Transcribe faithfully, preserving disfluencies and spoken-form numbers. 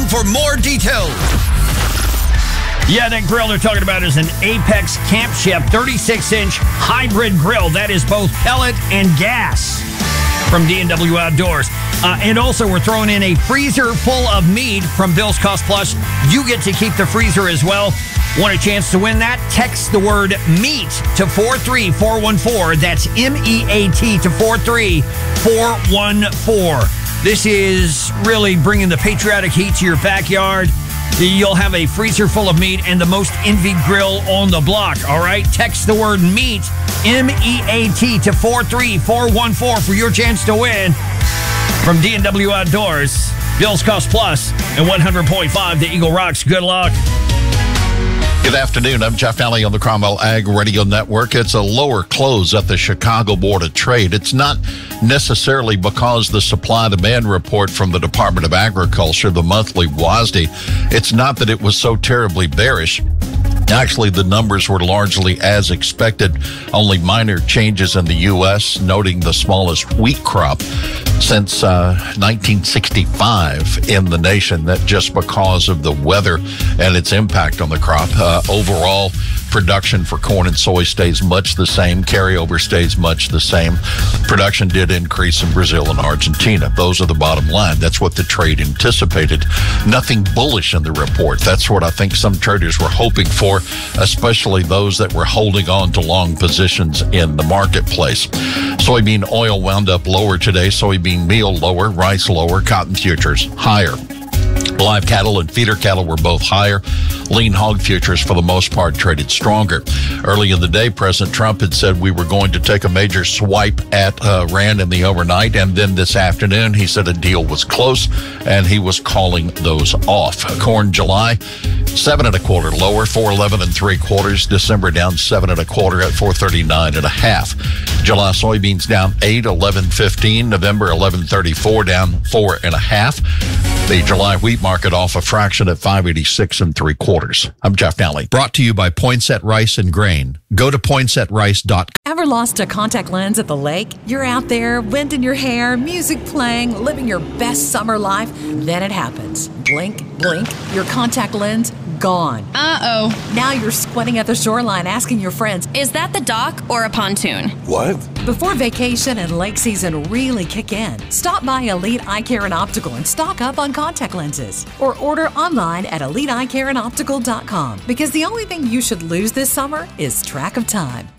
for more details. Yeah, that grill they're talking about is an Apex Camp Chef thirty-six inch hybrid grill. That is both pellet and gas from D and W Outdoors. Uh, and also, we're throwing in a freezer full of meat from Bill's Cost Plus. You get to keep the freezer as well. Want a chance to win that? Text the word MEAT to four three four one four. That's M E A T to four three four one four. This is really bringing the patriotic heat to your backyard. You'll have a freezer full of meat and the most envied grill on the block, all right? Text the word MEAT, M E A T, to four three four one four for your chance to win from D and W Outdoors, Bill's Cost Plus, and one hundred point five The Eagle Rocks. Good luck. Good afternoon. I'm Jeff Alley on the Cromwell Ag Radio Network. It's a lower close at the Chicago Board of Trade. It's not necessarily because the supply-demand report from the Department of Agriculture, the monthly W A S D E, it's not that it was so terribly bearish. Actually, the numbers were largely as expected, only minor changes in the U S, noting the smallest wheat crop since uh, nineteen sixty-five in the nation. That just because of the weather and its impact on the crop. Uh, overall, production for corn and soy stays much the same. Carryover stays much the same. Production did increase in Brazil and Argentina. Those are the bottom line. That's what the trade anticipated. Nothing bullish in the report. That's what I think some traders were hoping for, especially those that were holding on to long positions in the marketplace. Soybean oil wound up lower today. Soybean meal lower, rice lower, cotton futures higher. Live cattle and feeder cattle were both higher. Lean hog futures, for the most part, traded stronger. Early in the day, President Trump had said we were going to take a major swipe at uh, Iran in the overnight, and then this afternoon he said a deal was close, and he was calling those off. Corn July, seven and a quarter lower, four eleven and three quarters. December down seven and a quarter at four thirty-nine and a half. July soybeans down eight, eleven fifteen. November eleven thirty-four, down four and a half. The July wheat market off a fraction at five eighty-six and three quarters. I'm Jeff Nally. Brought to you by Poinsett Rice and Grain. Go to poinsett rice dot com. Ever lost a contact lens at the lake? You're out there, wind in your hair, music playing, living your best summer life. Then it happens. Blink, blink, your contact lens gone. Uh-oh. Now you're squinting at the shoreline asking your friends, is that the dock or a pontoon? What? Before vacation and lake season really kick in, stop by Elite Eye Care and Optical and stock up on contact lenses. Or order online at elite eye care and optical dot com, because the only thing you should lose this summer is track of time.